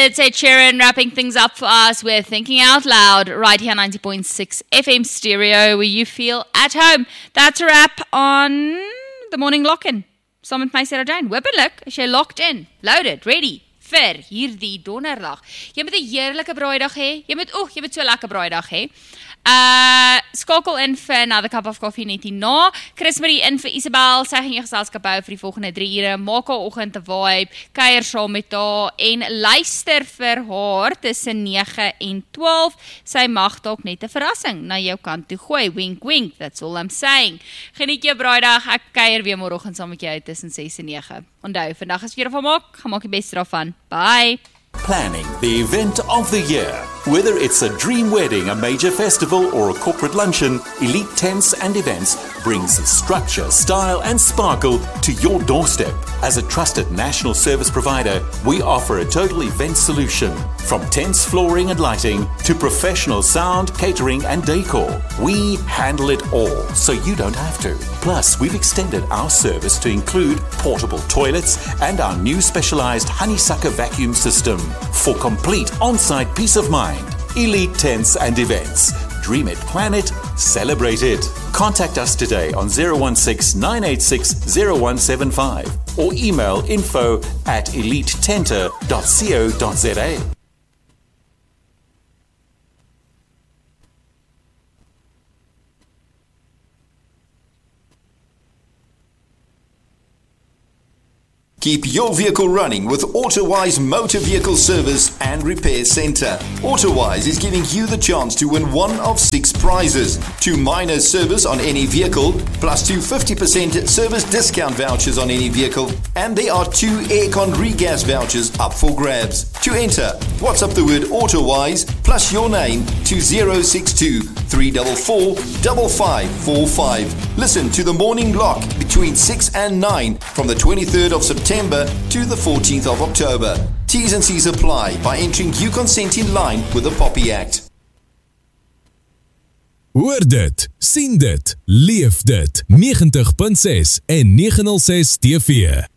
It's Ed Sheeran wrapping things up for us with Thinking Out Loud right here 90.6 FM stereo where you feel at home. That's a wrap on the morning lock-in. Saam met my Sarah Jane. Hoopelik is jy locked in, loaded, ready vir hierdie donderdag. Jy moet 'n heerlike braaidag hê. Jy moet so 'n lekker braaidag hê. Skakel in vir Another Cup of Coffee net hierna. Chris Marie in vir Isabel. Sy gaan jou geselskap hou vir die volgende 3 ure. Maak haar oggend 'n vibe, kuier saam met haar en luister vir haar tussen 9 en 12. Sy mag dalk net 'n verrassing na jou kant toe gooi. Wink wink, that's all I'm saying. Geniet jou braaidag. Ek kuier weer môreoggend saam met jou tussen 6 en 9. Onthou, vandag is vir jou maak. Gaan maak die beste daarvan. Bye. Planning the event of the year. Whether it's a dream wedding, a major festival, or a corporate luncheon, Elite Tents and Events brings structure, style, and sparkle to your doorstep. As a trusted national service provider, we offer a total event solution. From tents, flooring, and lighting to professional sound, catering, and decor. We handle it all, so you don't have to. Plus, we've extended our service to include portable toilets and our new specialized honeysucker vacuum system. For complete on-site peace of mind, Elite Tents and Events. Dream it, plan it, celebrate it. Contact us today on 016-986-0175 or email info@elitetenter.co.za. Keep your vehicle running with AutoWise Motor Vehicle Service and Repair Center. AutoWise is giving you the chance to win one of 6 prizes. 2 minor service on any vehicle, plus 2 50% service discount vouchers on any vehicle, and there are 2 aircon regas vouchers up for grabs. To enter, WhatsApp the word AutoWise plus your name to 062 344 5545. Listen to the morning lock between 6 and 9 from the 23rd of September to the 14th of October. T's and C's apply by entering you consent in line with the POPI Act. Hoor dit, sien dit, leef dit. 90.6 en 906 TV.